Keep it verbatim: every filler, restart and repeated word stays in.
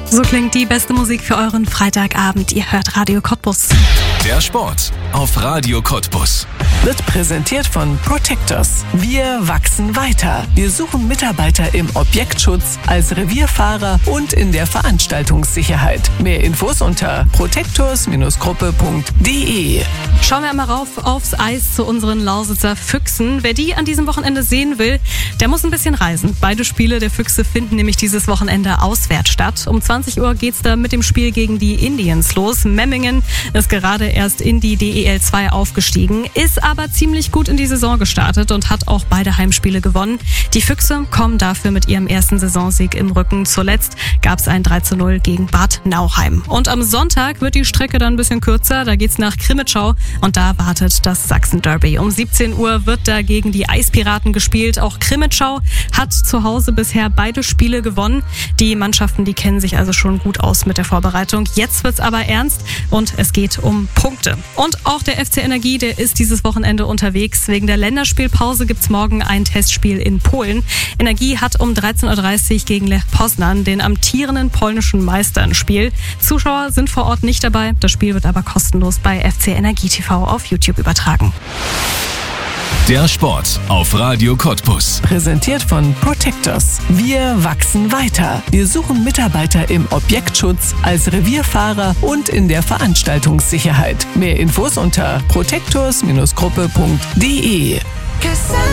So klingt die beste Musik für euren Freitagabend. Ihr hört Radio Cottbus. Der Sport auf Radio Cottbus wird präsentiert von Protectors. Wir wachsen weiter. Wir suchen Mitarbeiter im Objektschutz, als Revierfahrer und in der Veranstaltungssicherheit. Mehr Infos unter protectors Gruppe punkt de. Schauen wir einmal rauf aufs Eis zu unseren Lausitzer Füchsen. Wer die an diesem Wochenende sehen will, der muss ein bisschen reisen. Beide Spiele der Füchse finden nämlich dieses Wochenende auswärts statt. Um zwanzig Uhr geht's da mit dem Spiel gegen die Indians los. Memmingen ist gerade erst in die D E L zwei aufgestiegen, ist aber ziemlich gut in die Saison gestartet und hat auch beide Heimspiele gewonnen. Die Füchse kommen dafür mit ihrem ersten Saisonsieg im Rücken. Zuletzt gab es ein drei zu null gegen Bad Nauheim. Und am Sonntag wird die Strecke dann ein bisschen kürzer. Da geht's nach Crimmitschau und da wartet das Sachsen-Derby. Um siebzehn Uhr wird da gegen die Eispiraten gespielt. Auch Crimmitschau hat zu Hause bisher beide Spiele gewonnen. Die Mannschaften, die kennen sich also schon gut aus mit der Vorbereitung. Jetzt wird's aber ernst und es geht um Punkte. Und auch der F C Energie, der ist dieses Wochenende unterwegs. Wegen der Länderspielpause gibt's morgen ein Testspiel in Polen. Energie hat um dreizehn Uhr dreißig gegen Lech Poznan, den amtierenden polnischen Meister, ein Spiel. Zuschauer sind vor Ort nicht dabei. Das Spiel wird aber kostenlos bei F C Energie T V auf YouTube übertragen. Der Sport auf Radio Cottbus. Präsentiert von Protectors. Wir wachsen weiter. Wir suchen Mitarbeiter im Objektschutz, als Revierfahrer und in der Veranstaltungssicherheit. Mehr Infos unter protectors Gruppe punkt de.